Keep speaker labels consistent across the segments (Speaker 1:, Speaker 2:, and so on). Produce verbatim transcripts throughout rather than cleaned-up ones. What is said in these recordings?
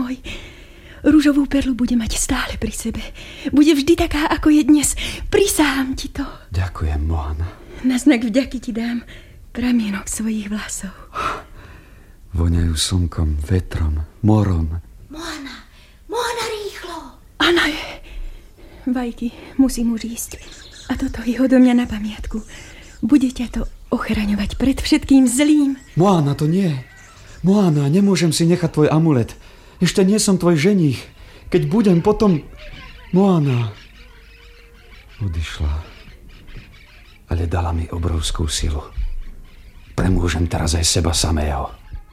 Speaker 1: môj. Ružovú perlu bude mať stále pri sebe. Bude vždy taká, ako je dnes. Prisahám ti to.
Speaker 2: Ďakujem, Moana.
Speaker 1: Na znak vďaky ti dám pramienok svojich vlasov.
Speaker 2: Voňajú slnkom, vetrom, morom.
Speaker 3: Moana, Moana, rýchlo.
Speaker 1: Áno, Vajky, musím už ísť. A toto je odo mňa na pamiatku. Bude ťa to ochraňovať pred všetkým zlým.
Speaker 2: Moana, to nie. Moana, nemôžem si nechať tvoj amulet. Ešte nie som tvoj ženích. Keď budem, potom... Moana. Odišla. Ale dala mi obrovskú silu. Premôžem teraz aj seba samého.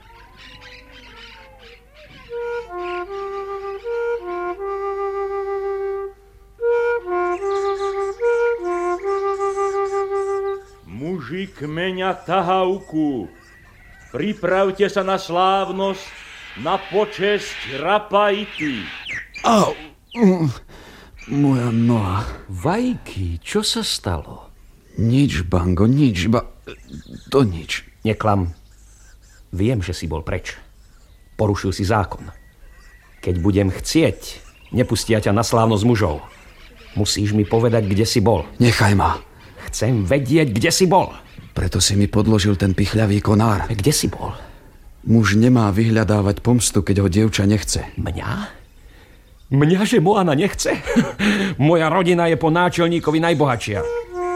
Speaker 4: Muži kmeňa Tahauku, pripravte sa na slávnosť, na počesť Rapaity.
Speaker 2: Au! Moja noha.
Speaker 5: Vajky, čo sa stalo?
Speaker 2: Nič, Bango, nič, iba to nič.
Speaker 5: Neklam. Viem, že si bol preč. Porušil si zákon. Keď budem chcieť, nepustia ťa na slávnosť mužov. Musíš mi povedať, kde si bol.
Speaker 2: Nechaj ma.
Speaker 5: Chcem vedieť, kde si bol.
Speaker 2: Preto si mi podložil ten pichľavý konár.
Speaker 5: Kde si bol?
Speaker 2: Muž nemá vyhľadávať pomstu, keď ho dievča nechce.
Speaker 5: Mňa? Mňa, že Moana nechce? Moja rodina je po náčelníkovi najbohatšia.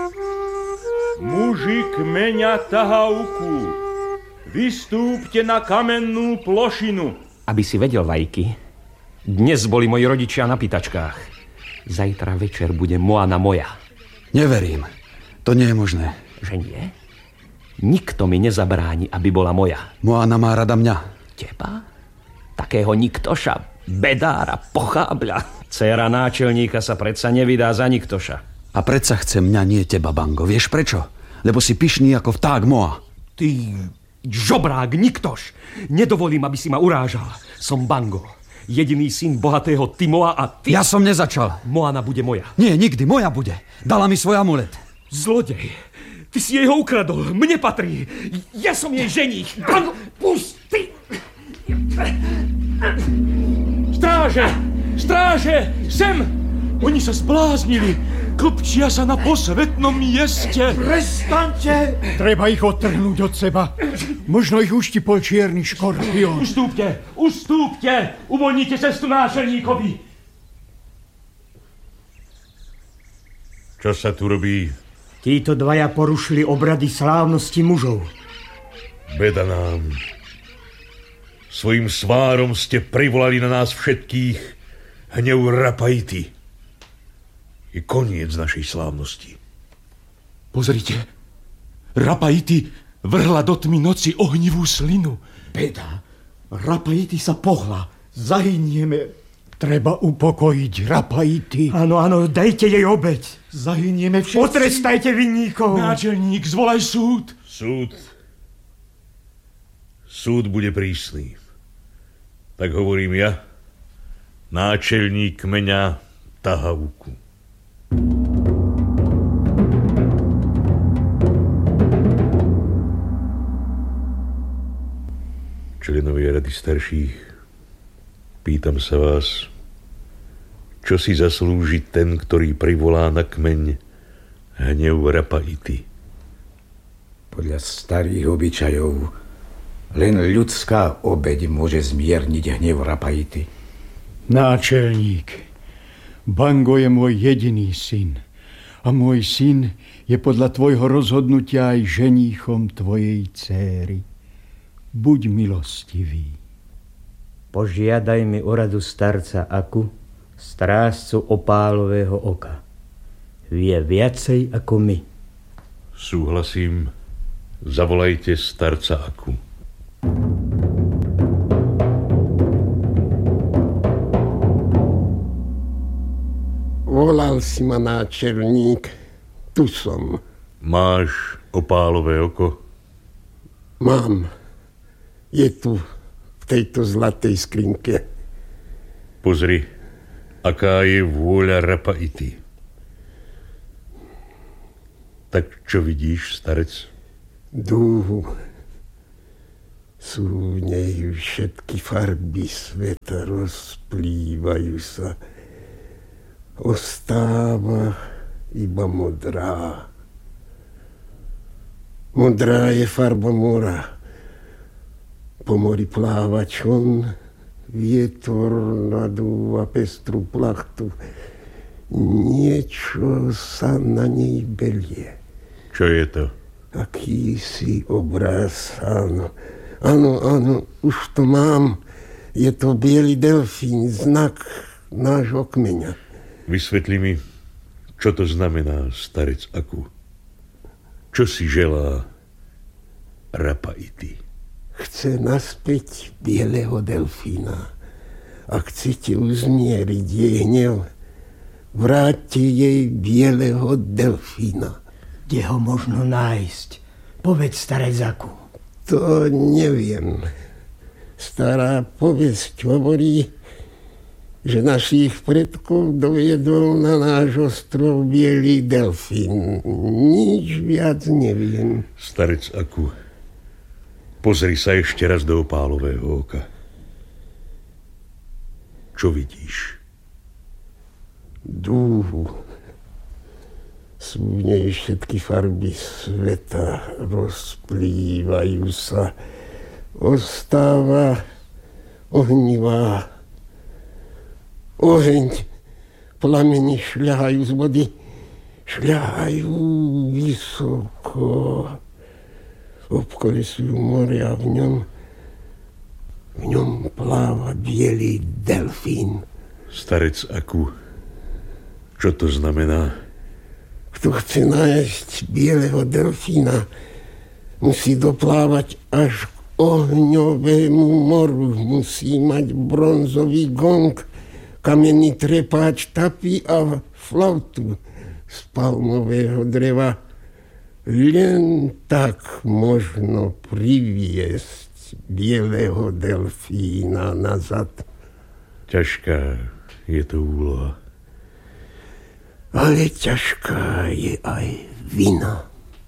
Speaker 4: Muži kmeňa Tahauku, vystúpte na kamennú plošinu.
Speaker 5: Aby si vedel, Vajky, dnes boli moji rodičia na pýtačkách. Zajtra večer bude Moana moja.
Speaker 2: Neverím. To nie je možné.
Speaker 5: Že nie? Nikto mi nezabráni, aby bola moja.
Speaker 2: Moana má rada mňa.
Speaker 5: Teba? Takého niktoša, bedára, pochábľa. Dcéra náčelníka sa predsa nevydá za niktoša.
Speaker 2: A predsa chce mňa, nie teba, Bango. Vieš prečo? Lebo si pyšný ako vták Moa.
Speaker 5: Ty žobrák, niktoš. Nedovolím, aby si ma urážal. Som Bango, jediný syn bohatého Timoa a ty...
Speaker 2: Ja som nezačal.
Speaker 5: Moana bude moja.
Speaker 2: Nie, nikdy, moja bude. Dala mi svoj amulet.
Speaker 5: Zlodej. Ty si jej ho ukradol. Mne patrí. Ja som jej ženích. Bango, pusti!
Speaker 4: Stráže! Stráže! Sem! Oni sa zbláznili. Klpčia sa na posvetnom mieste.
Speaker 6: Prestaňte! Treba ich odtrhnúť od seba. Možno ich uštipol čierny škorpión.
Speaker 4: Ustúpte! Ustúpte! Uvoľnite cestu náčelníkovi. Čo sa tu robí?
Speaker 6: Títo dvaja porušili obrady slávnosti mužov.
Speaker 4: Beda nám. Svojím svárom ste privolali na nás všetkých hnev Rapaity. Je koniec našej slávnosti.
Speaker 7: Pozrite, Rapaity vrhla do tmy noci ohnivú slinu.
Speaker 6: Beda, Rapaity sa pohla. Zahynieme. Treba upokojiť Rapaity.
Speaker 7: Áno, áno, dajte jej obeť.
Speaker 6: Zahynieme všetci.
Speaker 7: Potrestajte vinníkov. Náčelník, zvolaj súd.
Speaker 4: Súd. Súd bude prísny. Tak hovorím ja, náčelník kmeňa Tahauku. Členovia rady starších, pýtam sa vás, čo si zaslúži ten, ktorý privolá na kmeň hnev Rapaity?
Speaker 8: Podľa starých obyčajov len ľudská obeť môže zmierniť hnev Rapaity.
Speaker 6: Náčelník, Bango je môj jediný syn a môj syn je podľa tvojho rozhodnutia aj ženíchom tvojej céry. Buď milostivý.
Speaker 9: Požiadaj mi o radu starca Aku, strážcu opálového oka. Vie viacej ako my.
Speaker 4: Súhlasím. Zavolajte starca Aku.
Speaker 10: Volal si ma, náčelník. Tu som.
Speaker 4: Máš opálové oko?
Speaker 10: Mám. Je tu v tejto zlatej skrinke.
Speaker 4: Pozri, aká je vôľa Rapaity. Tak čo vidíš, starec?
Speaker 10: Dúhu. Sú v nej všetky farby sveta, rozplývajú sa. Ostáva iba modrá. Modrá je farba mora. Po mori pláva čln, vietor nadúva pestru plachtu. Niečo sa na nej belie.
Speaker 4: Čo je to?
Speaker 10: Akýsi obraz, áno. Áno, áno, už to mám. Je to biely delfín, znak nášho kmeňa.
Speaker 4: Vysvetli mi, čo to znamená, starec Aku. Čo si želá Rapa-iti?
Speaker 10: Chce naspäť bieleho delfína. Ak chcete uzmieriť jej hnev, vráťte jej bieleho delfína.
Speaker 9: Kde ho možno nájsť? Povedz, starec Aku.
Speaker 10: To neviem. Stará povesť hovorí, že našich predkov doviedol na náš ostrov bielý delfín. Nič viac neviem.
Speaker 4: Starec Aku, pozri sa ešte raz do opálového oka. Čo vidíš?
Speaker 10: Dúhu. Sú v nej všetky farby sveta, rozplývajú sa. Ostáva ohnivá. Oheň, plameni šľahajú z vody, šľahajú vysoko. Obkolesujú moria v ňom. V ňom pláva bielý delfín.
Speaker 4: Starec Aku, čo to znamená?
Speaker 10: Kto chce nájsť bieleho delfína, musí doplávať až k ohňovému moru. Musí mať bronzový gong, kamenný trepáč, tapy a flautu z palmového dreva. Len tak možno priviesť bieleho delfína nazad.
Speaker 4: Ťažká je to úloha.
Speaker 10: Ale ťažká je aj vina.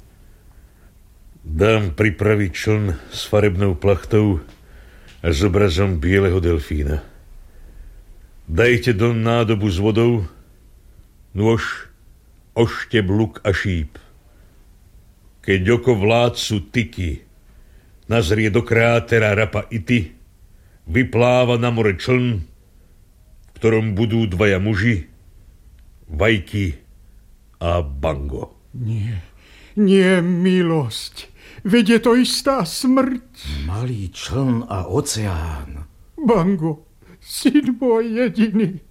Speaker 4: Dám pripraviť čln s farebnou plachtou a s obrazom bieleho delfína. Dajte do nádobu s vodou nôž, ošteb, luk a šíp. Keď oko vládcu Tiki nazrie do krátera Rapa-iti, vypláva na more čln, v ktorom budú dvaja muži, Vajky a Bango.
Speaker 6: Nie, nie, milosť. Veď je to istá smrť.
Speaker 5: Malý čln a oceán.
Speaker 6: Bango, syn môj jediný.